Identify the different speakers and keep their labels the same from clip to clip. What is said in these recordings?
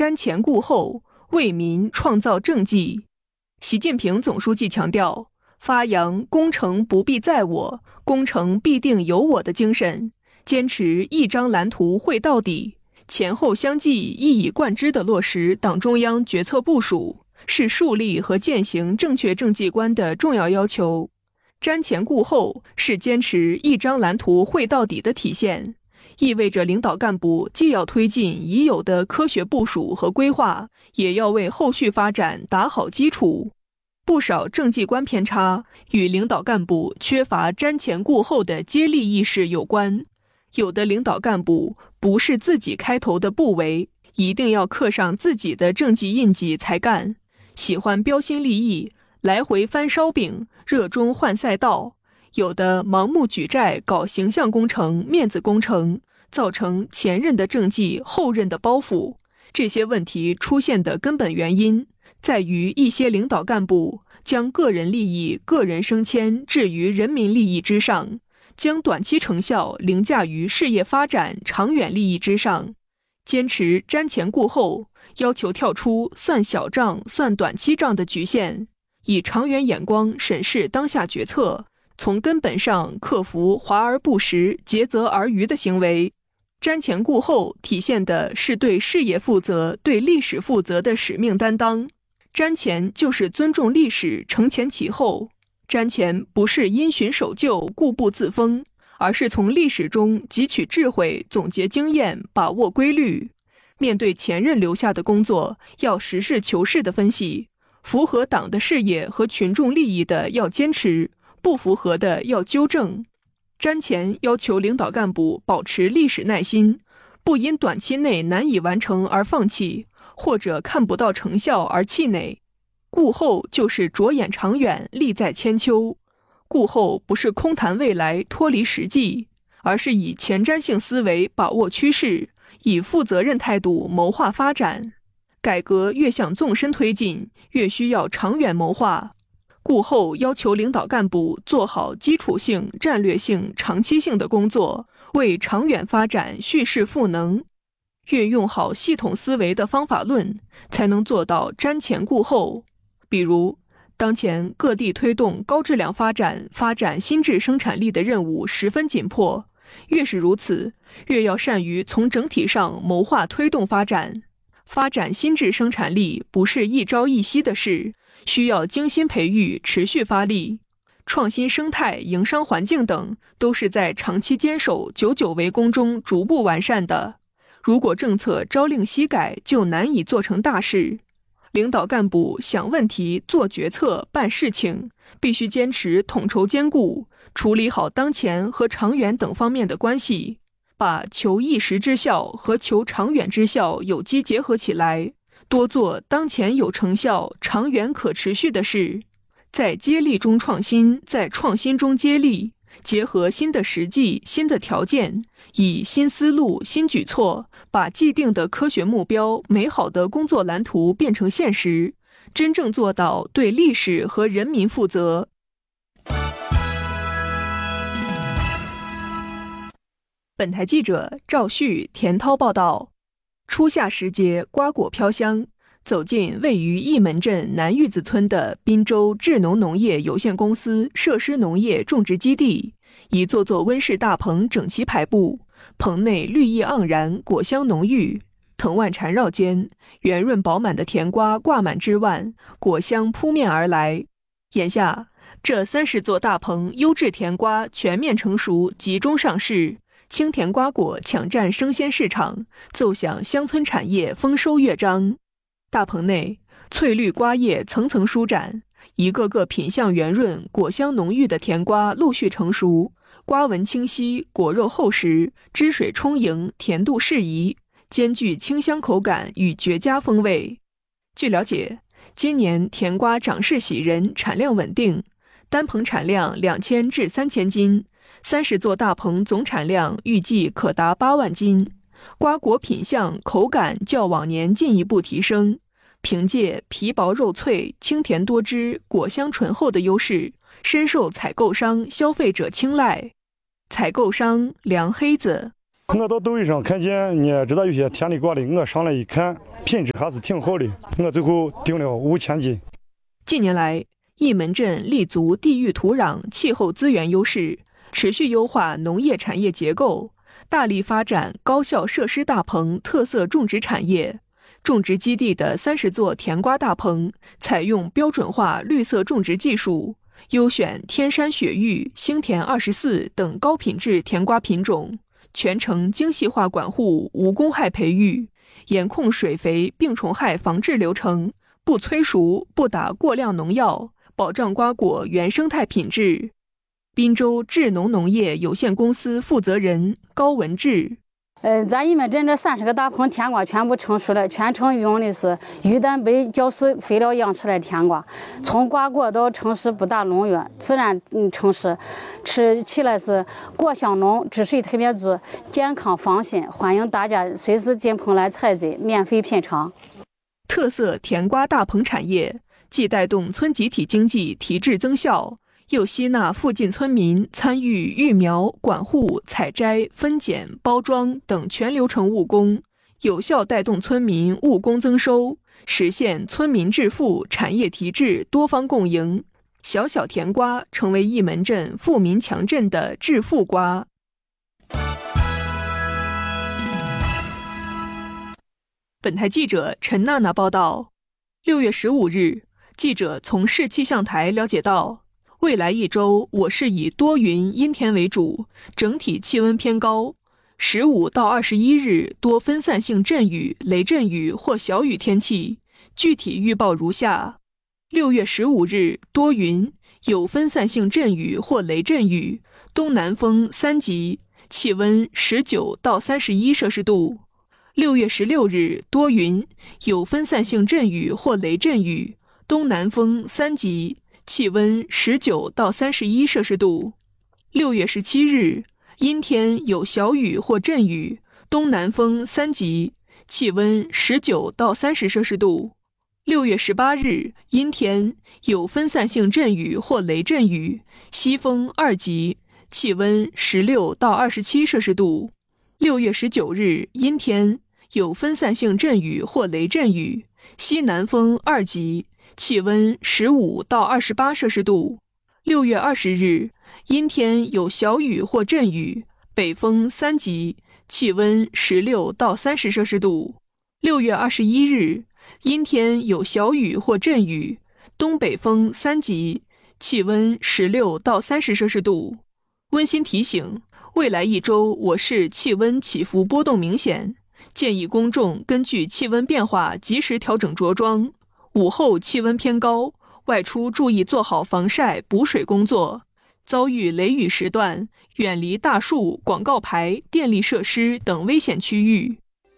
Speaker 1: 瞻前顾后，为民创造政绩。习近平总书记强调，发扬工程不必在我，工程必定有我的精神，坚持一张蓝图绘到底，前后相继、一以贯之地落实党中央决策部署，是树立和践行正确政绩观的重要要求。瞻前顾后是坚持一张蓝图绘到底的体现，意味着领导干部既要推进已有的科学部署和规划，也要为后续发展打好基础。不少政绩观偏差与领导干部缺乏瞻前顾后的接力意识有关。有的领导干部不是自己开头的不为，一定要刻上自己的政绩印记才干，喜欢标新立异，来回翻烧饼，热衷换赛道。有的盲目举债搞形象工程、面子工程，造成前任的政绩后任的包袱。这些问题出现的根本原因，在于一些领导干部将个人利益、个人升迁置于人民利益之上，将短期成效凌驾于事业发展长远利益之上。坚持瞻前顾后，要求跳出算小账、算短期账的局限，以长远眼光审视当下决策，从根本上克服华而不实、竭泽而渔的行为。瞻前顾后体现的是对事业负责、对历史负责的使命担当。瞻前就是尊重历史，承前启后。瞻前不是因循守旧、固步自封，而是从历史中汲取智慧、总结经验、把握规律。面对前任留下的工作，要实事求是地分析，符合党的事业和群众利益的要坚持，不符合的要纠正。瞻前要求领导干部保持历史耐心，不因短期内难以完成而放弃，或者看不到成效而气馁。顾后就是着眼长远，利在千秋。顾后不是空谈未来，脱离实际，而是以前瞻性思维把握趋势，以负责任态度谋划发展。改革越向纵深推进，越需要长远谋划。顾后要求领导干部做好基础性、战略性、长期性的工作，为长远发展蓄势赋能。运用好系统思维的方法论，才能做到瞻前顾后。比如，当前各地推动高质量发展新质生产力的任务十分紧迫，越是如此，越要善于从整体上谋划推动发展。发展新质生产力不是一朝一夕的事，需要精心培育，持续发力。创新生态、营商环境等都是在长期坚守、久久为功中逐步完善的。如果政策朝令夕改，就难以做成大事。领导干部想问题、做决策、办事情，必须坚持统筹兼顾，处理好当前和长远等方面的关系，把求一时之效和求长远之效有机结合起来，多做当前有成效、长远可持续的事。在接力中创新，在创新中接力，结合新的实际、新的条件，以新思路、新举措，把既定的科学目标、美好的工作蓝图变成现实，真正做到对历史和人民负责。本台记者赵旭、田涛报道。初夏时节，瓜果飘香，走进位于义门镇南峪子村的滨州智农农业有限公司设施农业种植基地，一座座温室大棚整齐排布，棚内绿意盎然，果香浓郁，藤蔓缠绕间，圆润饱满的甜瓜挂满枝蔓，果香扑面而来。眼下，这30座大棚优质甜瓜全面成熟，集中上市，青甜瓜果抢占生鲜市场，奏响乡村产业丰收乐章。大棚内，翠绿瓜叶层层舒展，一个个品相圆润、果香浓郁的甜瓜陆续成熟，瓜纹清晰，果肉厚实，汁水充盈，甜度适宜，兼具清香口感与绝佳风味。据了解，今年甜瓜长势喜人，产量稳定，单棚产量2000至3000斤，30座大棚总产量预计可达8万斤。瓜果品相、口感较往年进一步提升，凭借皮薄肉脆、清甜多汁、果香醇厚的优势，深受采购商、消费者青睐。采购商梁黑子：
Speaker 2: 我到抖音上看见你知道有些田里挂的，我上来一看，品质还是挺好的，我最后订了5000斤。
Speaker 1: 近年来，义门镇立足地域土壤、气候资源优势，持续优化农业产业结构，大力发展高效设施大棚特色种植产业。种植基地的30座甜瓜大棚采用标准化绿色种植技术，优选天山雪域、星田24等高品质甜瓜品种，全程精细化管护无公害培育，严控水肥病虫害防治流程，不催熟，不打过量农药，保障瓜果原生态品质。滨州智农农业有限公司负责人高文志。
Speaker 3: 咱义门镇这30个大棚甜瓜全部成熟了，全程用的是鱼蛋白胶水肥料养出来的甜瓜，从瓜果到成熟不打农药，自然成熟，吃起来是果香浓，汁水特别足，健康放心，欢迎大家随时进棚来采摘，免费品尝。
Speaker 1: 特色甜瓜大棚产业既带动村集体经济提质增效，又吸纳附近村民参与育苗、管护、采摘、分拣、包装等全流程务工，有效带动村民务工增收，实现村民致富、产业提质多方共赢。小小甜瓜成为义门镇富民强镇的致富瓜。本台记者陈娜娜报道，6月15日，记者从市气象台了解到，未来一周我市以多云阴天为主，整体气温偏高。15到21日多分散性阵雨、雷阵雨或小雨天气，具体预报如下：6月15日多云，有分散性阵雨或雷阵雨，东南风3级，气温19到31摄氏度。6月16日多云，有分散性阵雨或雷阵雨，东南风3级，气温19到31摄氏度。6月17日阴天，有小雨或阵雨，东南风3级，气温19到30摄氏度。6月18日阴天，有分散性阵雨或雷阵雨，西风2级，气温16到27摄氏度。6月19日阴天，有分散性阵雨或雷阵雨，西南风2级，气温15到28摄氏度。6月20日阴天，有小雨或阵雨，北风3级，气温16到30摄氏度。6月21日阴天，有小雨或阵雨，东北风3级，气温16到30摄氏度。温馨提醒，未来一周我市气温起伏波动明显，建议公众根据气温变化及时调整着装。午后气温偏高，外出注意做好防晒补水工作。遭遇雷雨时段，远离大树、广告牌、电力设施等危险区域。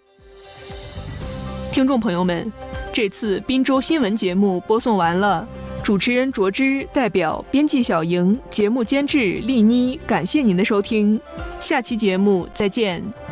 Speaker 1: 听众朋友们，这次滨州新闻节目播送完了，主持人卓之代表编辑小莹、节目监制丽妮，感谢您的收听，下期节目再见。